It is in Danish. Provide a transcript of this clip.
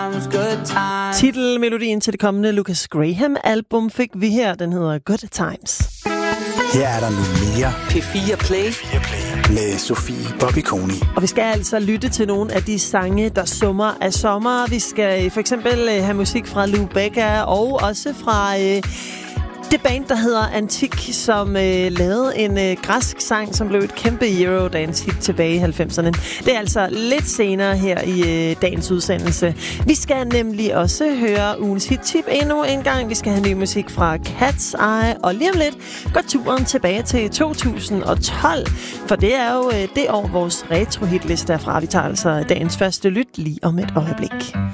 Titelmelodien til det kommende Lucas Graham-album fik vi her. Den hedder Good Times. Her er der nu mere P4 Play med Sofie Bobby-Koni. Og vi skal altså lytte til nogle af de sange, der summer af sommer. Vi skal for eksempel have musik fra Lou Bega og også fra det band, der hedder Antik, som lavede en græsk sang, som blev et kæmpe Eurodance-hit tilbage i 90'erne. Det er altså lidt senere her i dagens udsendelse. Vi skal nemlig også høre ugens hit-tip endnu en gang. Vi skal have ny musik fra Cat's Eye, og lige om lidt går turen tilbage til 2012. For det er jo det år, vores retro-hitliste er fra. Vi tager altså dagens første lyt lige om et øjeblik.